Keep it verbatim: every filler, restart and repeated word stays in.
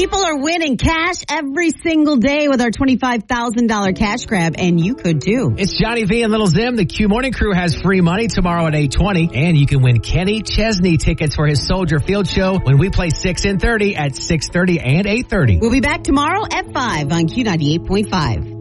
People are winning cash every single day with our twenty-five thousand dollars cash grab, and you could too. It's Johnny V and Little Zim. The Q Morning Crew has free money tomorrow at eight twenty, and you can win Kenny Chesney tickets for his Soldier Field show when we play six and thirty at six thirty and eight thirty. We'll be back tomorrow at five on Q ninety-eight point five.